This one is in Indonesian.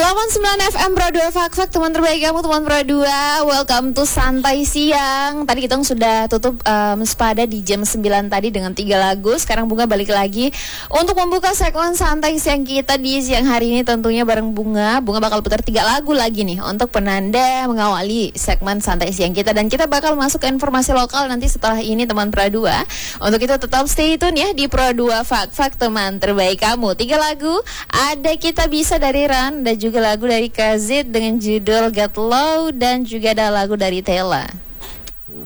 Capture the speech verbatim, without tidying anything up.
delapan puluh sembilan F M Pro dua Fak Fak, teman terbaik kamu, teman Pro dua. Welcome to Santai Siang. Tadi kita sudah tutup um, sepada di jam sembilan tadi dengan tiga lagu. Sekarang Bunga balik lagi untuk membuka segmen Santai Siang kita di siang hari ini. Tentunya bareng Bunga. Bunga bakal putar tiga lagu lagi nih untuk penanda mengawali segmen Santai Siang kita. Dan kita bakal masuk ke informasi lokal nanti setelah ini, teman Pro dua. Untuk itu tetap stay tune ya di Pro dua Fak Fak, teman terbaik kamu. Tiga lagu, ada Kita Bisa dari Ran, dan juga lagu dari Kazid dengan judul Get Low, dan juga ada lagu dari Tela.